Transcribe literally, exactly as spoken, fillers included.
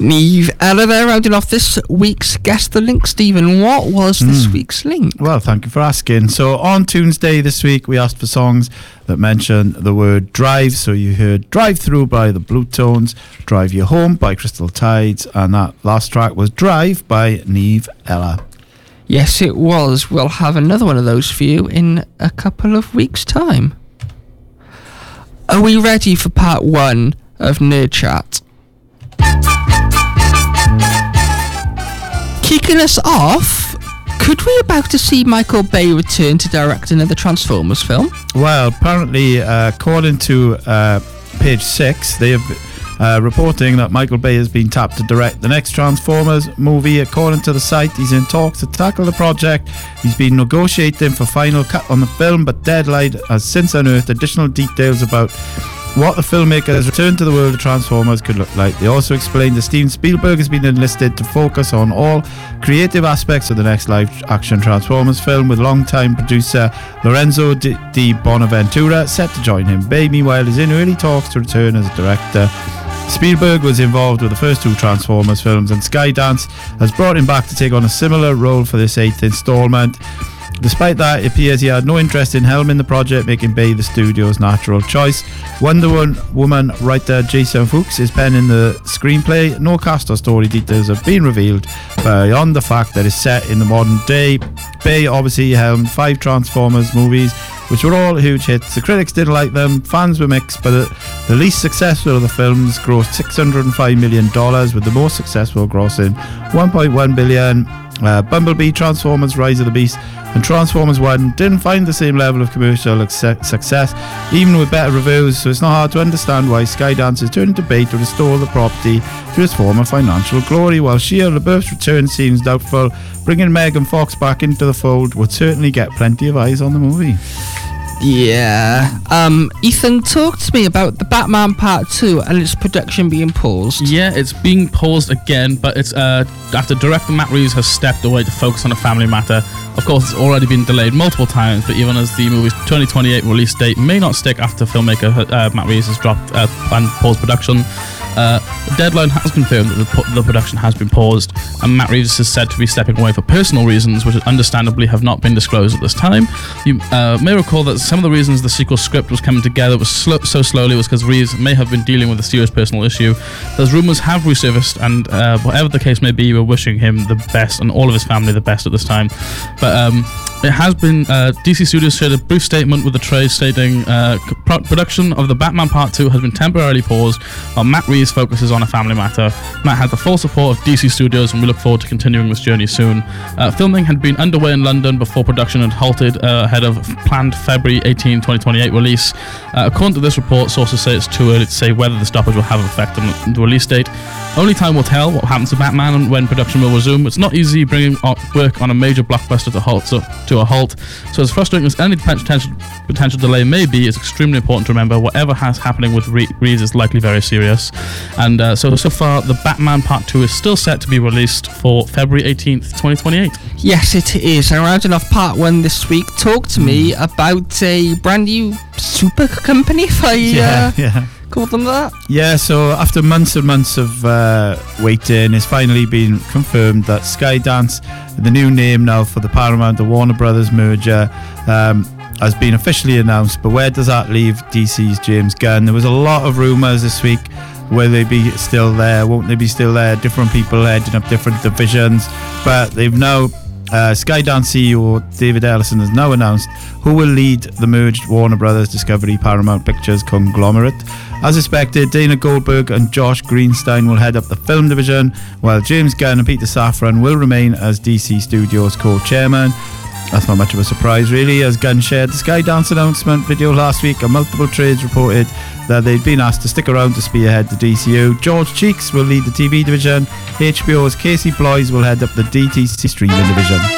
Niamh Ella there, rounding off this week's Guess the Link. Stephen, what was this mm. week's link? Well, thank you for asking. So on Tuesday this week, we asked for songs that mention the word drive. So you heard Drive Through by the Blue Tones, Drive You Home by Crystal Tides, and that last track was Drive by Niamh Ella. Yes, it was. We'll have another one of those for you in a couple of weeks' time. Are we ready for part one of Nerd Chat? Kicking us off, could we about to see Michael Bay return to direct another Transformers film? Well, apparently, uh, according to uh, page six, they have uh, reporting that Michael Bay has been tapped to direct the next Transformers movie. According to the site, he's in talks to tackle the project. He's been negotiating for final cut on the film, but Deadline has since unearthed additional details about what the filmmaker's return to the world of Transformers could look like. They also explained that Steven Spielberg has been enlisted to focus on all creative aspects of the next live-action Transformers film, with longtime producer Lorenzo Di, Di Bonaventura set to join him. Bay, meanwhile, is in early talks to return as a director. Spielberg was involved with the first two Transformers films, and Skydance has brought him back to take on a similar role for this eighth installment. Despite that, it appears he had no interest in helming the project, making Bay the studio's natural choice. Wonder Woman writer Jason Fuchs is penning the screenplay. No cast or story details have been revealed beyond the fact that it's set in the modern day. Bay obviously helmed five Transformers movies, which were all huge hits. The critics didn't like them, fans were mixed, but the least successful of the films grossed six hundred five million dollars, with the most successful grossing one point one billion dollars. Uh, Bumblebee, Transformers Rise of the Beast and Transformers one didn't find the same level of commercial success, even with better reviews, so it's not hard to understand why Skydance is turning to Bay to restore the property to its former financial glory. While Shia LaBeouf's return seems doubtful, bringing Megan Fox back into the fold would certainly get plenty of eyes on the movie. Yeah. Um, Ethan, talk to me about the Batman Part two and its production being paused. Yeah, it's being paused again, but it's uh, after director Matt Reeves has stepped away to focus on a family matter. Of course, it's already been delayed multiple times, but even as the movie's twenty twenty-eight release date may not stick after filmmaker uh, Matt Reeves has dropped uh, and paused production, Uh, Deadline has confirmed that the, the production has been paused, and Matt Reeves is said to be stepping away for personal reasons, which understandably have not been disclosed at this time. You uh, may recall that some of the reasons the sequel script was coming together was sl- so slowly was because Reeves may have been dealing with a serious personal issue. Those rumours have resurfaced, and uh, whatever the case may be, we're wishing him the best and all of his family the best at this time. But um, it has been, uh, D C Studios shared a brief statement with the trade stating uh, pro- production of the Batman Part two has been temporarily paused while Matt Reeves focuses on a family matter. Matt had the full support of D C Studios, and we look forward to continuing this journey soon. Uh, filming had been underway in London before production had halted uh, ahead of planned February eighteenth, twenty twenty-eight release. Uh, according to this report, sources say it's too early to say whether the stoppage will have an effect on the release date. Only time will tell what happens to Batman and when production will resume. It's not easy bringing work on a major blockbuster to halt to, to a halt. So as frustrating as any potential potential delay may be, it's extremely important to remember whatever has happening with Reeves is likely very serious. And uh, so so far, the Batman Part two is still set to be released for February eighteenth, twenty twenty-eight. Yes, it is. And rounding off Part one this week, talk to mm. me about a brand new super company, if I yeah, uh, yeah. call them that. Yeah, so after months and months of uh, waiting, it's finally been confirmed that Skydance, the new name now for the Paramount and Warner Brothers merger, um, has been officially announced. But where does that leave D C's James Gunn? There was a lot of rumours this week. Will they be still there? Won't they be still there? Different people heading up different divisions. But they've now, uh, Skydance C E O David Ellison has now announced who will lead the merged Warner Brothers Discovery Paramount Pictures conglomerate. As expected, Dana Goldberg and Josh Greenstein will head up the film division, while James Gunn and Peter Safran will remain as D C Studios co-chairman. That's not much of a surprise, really, as Gunn shared the Skydance announcement video last week, and multiple trades reported that they'd been asked to stick around to spearhead the D C U. George Cheeks will lead the T V division. H B O's Casey Bloys will head up the D T C streaming division.